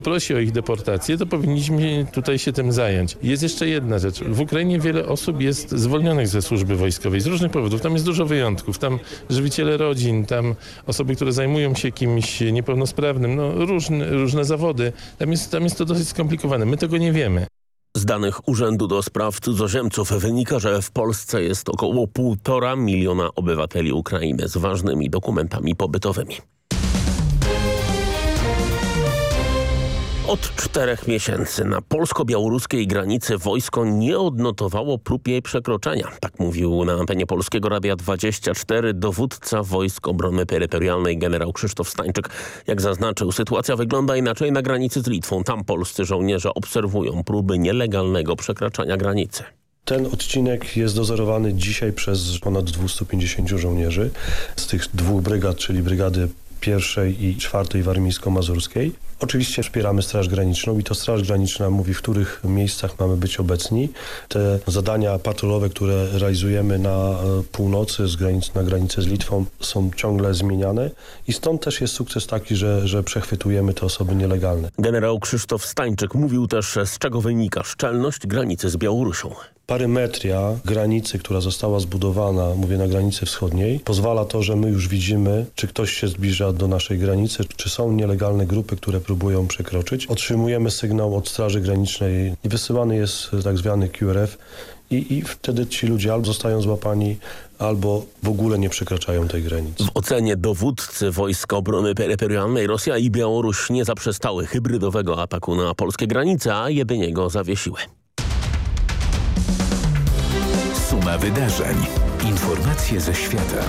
prosi o ich deportację, to powinniśmy tutaj się tym zająć. Jest jeszcze jedna rzecz. W Ukrainie wiele osób jest zwolnionych ze służby wojskowej z różnych powodów. Tam jest dużo wyjątków. Tam żywiciele rodzin, tam osoby, które zajmują się kimś niepełnosprawnym, różne zawody. Tam jest to dosyć skomplikowane. My tego nie wiemy. Z danych Urzędu do Spraw Cudzoziemców wynika, że w Polsce jest około 1,5 miliona obywateli Ukrainy z ważnymi dokumentami pobytowymi. Od 4 miesięcy na polsko-białoruskiej granicy wojsko nie odnotowało prób jej przekroczenia. Tak mówił na antenie Polskiego Radia 24 dowódca Wojsk Obrony Terytorialnej generał Krzysztof Stańczyk. Jak zaznaczył, sytuacja wygląda inaczej na granicy z Litwą. Tam polscy żołnierze obserwują próby nielegalnego przekraczania granicy. Ten odcinek jest dozorowany dzisiaj przez ponad 250 żołnierzy z tych 2 brygad, czyli brygady 1. i 4. Warmińsko-Mazurskiej. Oczywiście wspieramy Straż Graniczną i to Straż Graniczna mówi, w których miejscach mamy być obecni. Te zadania patrolowe, które realizujemy na północy, na granicy z Litwą, są ciągle zmieniane i stąd też jest sukces taki, że przechwytujemy te osoby nielegalne. Generał Krzysztof Stańczyk mówił też, z czego wynika szczelność granicy z Białorusią. Parymetria granicy, która została zbudowana, mówię na granicy wschodniej, pozwala to, że my już widzimy, czy ktoś się zbliża do naszej granicy, czy są nielegalne grupy, które próbują przekroczyć. Otrzymujemy sygnał od Straży Granicznej i wysyłany jest tak zwany QRF i wtedy ci ludzie albo zostają złapani, albo w ogóle nie przekraczają tej granicy. W ocenie dowódcy Wojsk Obrony Terytorialnej Rosja i Białoruś nie zaprzestały hybrydowego ataku na polskie granice, a jedynie go zawiesiły. Suma wydarzeń. Informacje ze świata.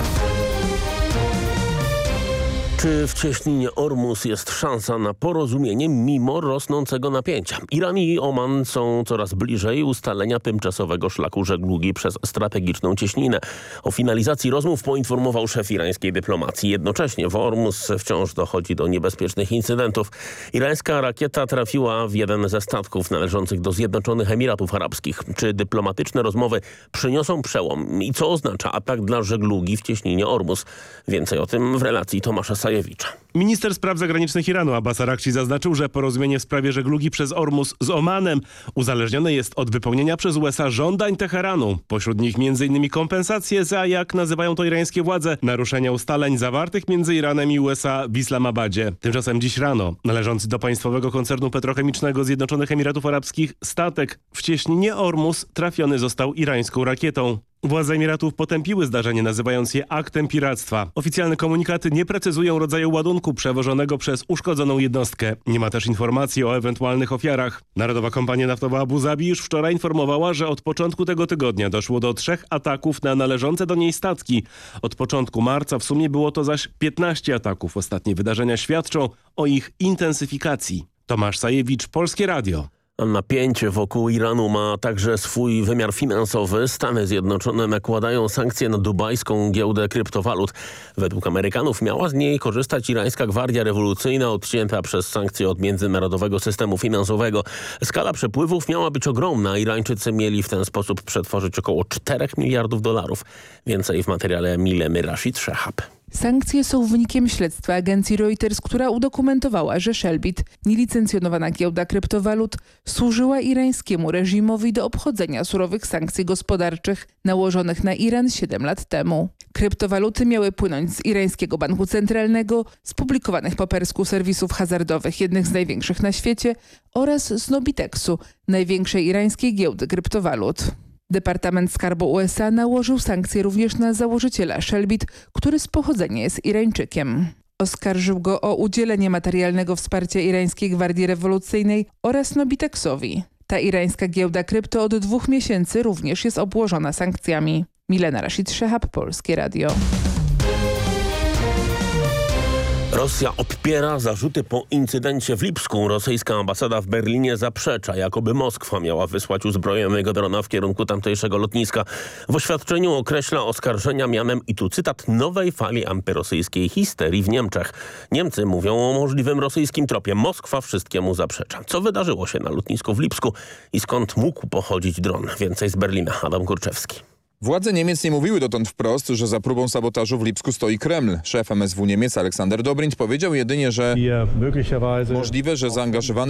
Czy w cieśninie Ormus jest szansa na porozumienie mimo rosnącego napięcia? Iran i Oman są coraz bliżej ustalenia tymczasowego szlaku żeglugi przez strategiczną cieśninę. O finalizacji rozmów poinformował szef irańskiej dyplomacji. Jednocześnie w Ormus wciąż dochodzi do niebezpiecznych incydentów. Irańska rakieta trafiła w jeden ze statków należących do Zjednoczonych Emiratów Arabskich. Czy dyplomatyczne rozmowy przyniosą przełom i co oznacza atak dla żeglugi w cieśninie Ormus? Więcej o tym w relacji Tomasza Sajewicza. Minister spraw zagranicznych Iranu Abbas Araghchi zaznaczył, że porozumienie w sprawie żeglugi przez Ormus z Omanem uzależnione jest od wypełnienia przez USA żądań Teheranu. Pośród nich m.in. kompensacje za, jak nazywają to irańskie władze, naruszenia ustaleń zawartych między Iranem i USA w Islamabadzie. Tymczasem dziś rano należący do państwowego koncernu petrochemicznego Zjednoczonych Emiratów Arabskich statek w cieśninie Ormus trafiony został irańską rakietą. Władze Emiratów potępiły zdarzenie, nazywając je aktem piractwa. Oficjalne komunikaty nie precyzują rodzaju ładunku przewożonego przez uszkodzoną jednostkę. Nie ma też informacji o ewentualnych ofiarach. Narodowa Kompania Naftowa Abu Zabi już wczoraj informowała, że od początku tego tygodnia doszło do 3 ataków na należące do niej statki. Od początku marca w sumie było to zaś 15 ataków. Ostatnie wydarzenia świadczą o ich intensyfikacji. Tomasz Sajewicz, Polskie Radio. Napięcie wokół Iranu ma także swój wymiar finansowy. Stany Zjednoczone nakładają sankcje na dubajską giełdę kryptowalut. Według Amerykanów miała z niej korzystać irańska gwardia rewolucyjna odcięta przez sankcje od międzynarodowego systemu finansowego. Skala przepływów miała być ogromna. Irańczycy mieli w ten sposób przetworzyć około 4 miliardów dolarów. Więcej w materiale Mileny Rashid Shehab. Sankcje są wynikiem śledztwa agencji Reuters, która udokumentowała, że Shellbit, nielicencjonowana giełda kryptowalut, służyła irańskiemu reżimowi do obchodzenia surowych sankcji gospodarczych nałożonych na Iran 7 lat temu. Kryptowaluty miały płynąć z irańskiego banku centralnego, z publikowanych po persku serwisów hazardowych, jednych z największych na świecie, oraz z Nobitexu, największej irańskiej giełdy kryptowalut. Departament Skarbu USA nałożył sankcje również na założyciela Shellbit, który z pochodzenia jest Irańczykiem. Oskarżył go o udzielenie materialnego wsparcia irańskiej gwardii rewolucyjnej oraz Nobitexowi. Ta irańska giełda krypto od 2 miesięcy również jest obłożona sankcjami. Milena Rashid Shehab, Polskie Radio. Rosja odpiera zarzuty po incydencie w Lipsku. Rosyjska ambasada w Berlinie zaprzecza, jakoby Moskwa miała wysłać uzbrojonego drona w kierunku tamtejszego lotniska. W oświadczeniu określa oskarżenia mianem, i tu cytat, nowej fali antyrosyjskiej histerii w Niemczech. Niemcy mówią o możliwym rosyjskim tropie. Moskwa wszystkiemu zaprzecza. Co wydarzyło się na lotnisku w Lipsku i skąd mógł pochodzić dron? Więcej z Berlina. Adam Kurczewski. Władze Niemiec nie mówiły dotąd wprost, że za próbą sabotażu w Lipsku stoi Kreml. Szef MSW Niemiec Aleksander Dobrindt powiedział jedynie, że możliwe, że zaangażowany